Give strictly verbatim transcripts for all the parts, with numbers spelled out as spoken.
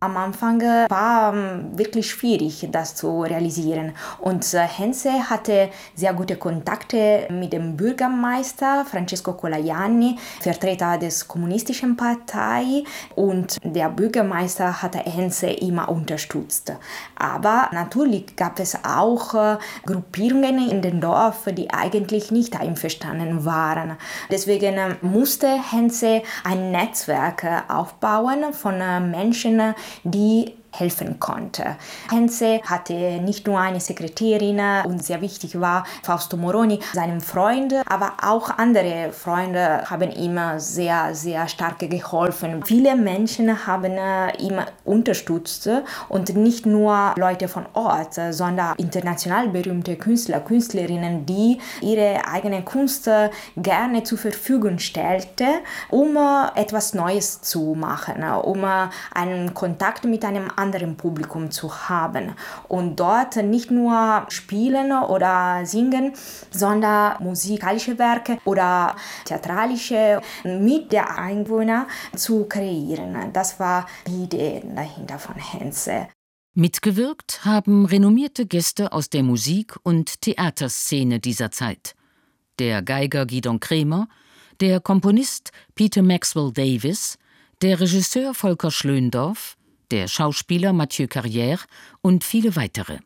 Am Anfang war ähm, wirklich schwierig, das zu realisieren. Und äh, Henze hatte sehr gute Kontakte mit dem Bürgermeister Francesco Colajanni, Vertreter des Kommunistischen Partei. Und der Bürgermeister hatte Henze immer unterstützt. Aber natürlich gab es auch äh, Gruppierungen in dem Dorf, die eigentlich nicht einverstanden waren. Deswegen äh, musste Henze ein Netzwerk äh, aufbauen von äh, Menschen, die helfen konnte. Henze hatte nicht nur eine Sekretärin und sehr wichtig war Fausto Moroni, seinem Freund, aber auch andere Freunde haben ihm sehr, sehr stark geholfen. Viele Menschen haben ihn unterstützt und nicht nur Leute von Ort, sondern international berühmte Künstler, Künstlerinnen, die ihre eigene Kunst gerne zur Verfügung stellten, um etwas Neues zu machen, um einen Kontakt mit einem anderen Publikum zu haben und dort nicht nur spielen oder singen, sondern musikalische Werke oder theatralische mit der Einwohner zu kreieren. Das war die Idee dahinter von Henze. Mitgewirkt haben renommierte Gäste aus der Musik- und Theaterszene dieser Zeit. Der Geiger Gidon Kremer, der Komponist Peter Maxwell Davies, der Regisseur Volker Schlöndorff, der Schauspieler Mathieu Carrière und viele weitere.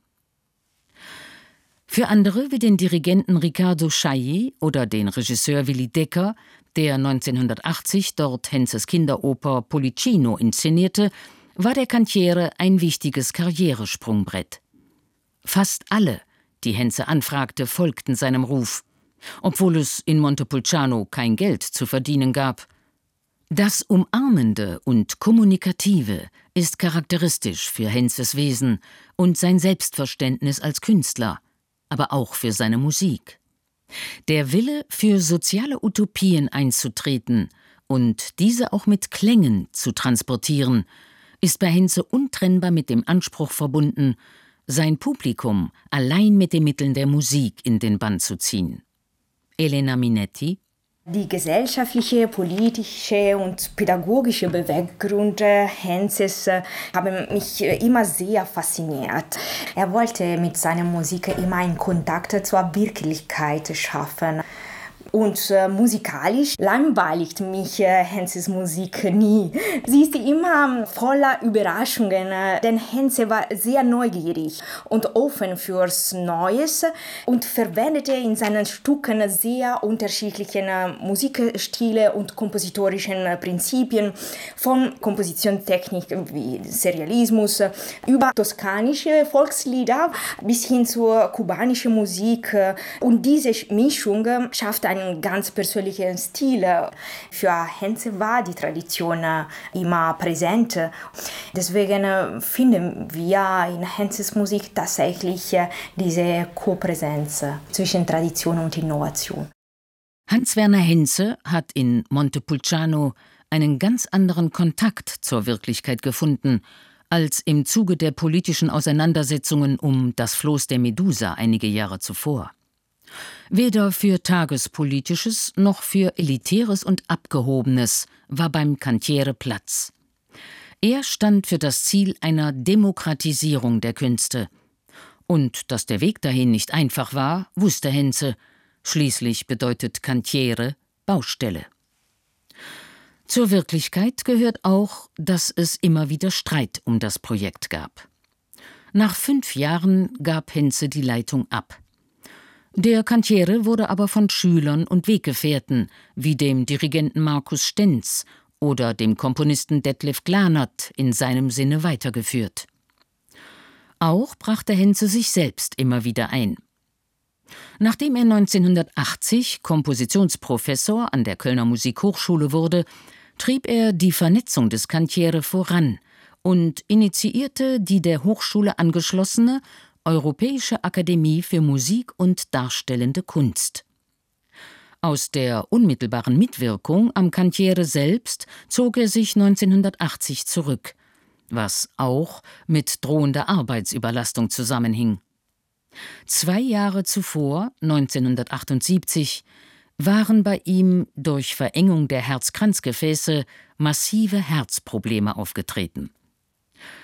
Für andere wie den Dirigenten Riccardo Chailly oder den Regisseur Willy Decker, der neunzehnhundertachtzig dort Henzes Kinderoper Pollicino inszenierte, war der Cantiere ein wichtiges Karrieresprungbrett. Fast alle, die Henze anfragte, folgten seinem Ruf, obwohl es in Montepulciano kein Geld zu verdienen gab. Das Umarmende und Kommunikative ist charakteristisch für Henzes Wesen und sein Selbstverständnis als Künstler, aber auch für seine Musik. Der Wille, für soziale Utopien einzutreten und diese auch mit Klängen zu transportieren, ist bei Henze untrennbar mit dem Anspruch verbunden, sein Publikum allein mit den Mitteln der Musik in den Bann zu ziehen. Elena Minetti: Die gesellschaftliche, politische und pädagogische Beweggründe Henzes haben mich immer sehr fasziniert. Er wollte mit seiner Musik immer einen Kontakt zur Wirklichkeit schaffen. Und äh, musikalisch langweiligt mich äh, Henzes Musik nie. Sie ist immer voller Überraschungen, äh, denn Henze war sehr neugierig und offen fürs Neues und verwendete in seinen Stücken sehr unterschiedliche äh, Musikstile und kompositorischen äh, Prinzipien, von Kompositionstechnik wie Serialismus äh, über toskanische Volkslieder bis hin zur kubanischen Musik. Äh, und diese Mischung äh, schafft ein einen ganz persönlichen Stil. Für Henze war die Tradition immer präsent. Deswegen finden wir in Henzes Musik tatsächlich diese Kopräsenz zwischen Tradition und Innovation. Hans-Werner Henze hat in Montepulciano einen ganz anderen Kontakt zur Wirklichkeit gefunden als im Zuge der politischen Auseinandersetzungen um das Floß der Medusa einige Jahre zuvor. Weder für Tagespolitisches noch für Elitäres und Abgehobenes war beim Cantiere Platz. Er stand für das Ziel einer Demokratisierung der Künste. Und dass der Weg dahin nicht einfach war, wusste Henze. Schließlich bedeutet Cantiere Baustelle. Zur Wirklichkeit gehört auch, dass es immer wieder Streit um das Projekt gab. Nach fünf Jahren gab Henze die Leitung ab. Der Cantiere wurde aber von Schülern und Weggefährten wie dem Dirigenten Markus Stenz oder dem Komponisten Detlef Glanert in seinem Sinne weitergeführt. Auch brachte Henze sich selbst immer wieder ein. Nachdem er neunzehnhundertachtzig Kompositionsprofessor an der Kölner Musikhochschule wurde, trieb er die Vernetzung des Cantiere voran und initiierte die der Hochschule angeschlossene Europäische Akademie für Musik und Darstellende Kunst. Aus der unmittelbaren Mitwirkung am Cantiere selbst zog er sich neunzehnhundertachtzig zurück, was auch mit drohender Arbeitsüberlastung zusammenhing. Zwei Jahre zuvor, neunzehnhundertachtundsiebzig, waren bei ihm durch Verengung der Herzkranzgefäße massive Herzprobleme aufgetreten.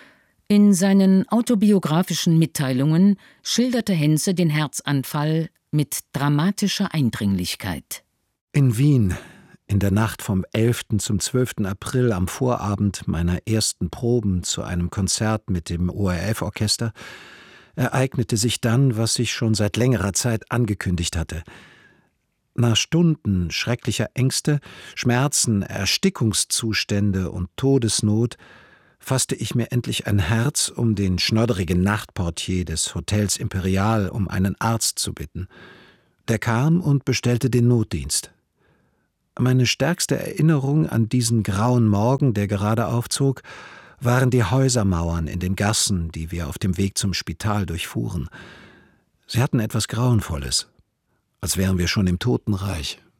In seinen autobiografischen Mitteilungen schilderte Henze den Herzanfall mit dramatischer Eindringlichkeit. In Wien, in der Nacht vom elften zum zwölften April, am Vorabend meiner ersten Proben zu einem Konzert mit dem O R F-Orchester, ereignete sich dann, was sich schon seit längerer Zeit angekündigt hatte. Nach Stunden schrecklicher Ängste, Schmerzen, Erstickungszustände und Todesnot fasste ich mir endlich ein Herz, um den schnodderigen Nachtportier des Hotels Imperial um einen Arzt zu bitten. Der kam und bestellte den Notdienst. Meine stärkste Erinnerung an diesen grauen Morgen, der gerade aufzog, waren die Häusermauern in den Gassen, die wir auf dem Weg zum Spital durchfuhren. Sie hatten etwas Grauenvolles, als wären wir schon im Totenreich.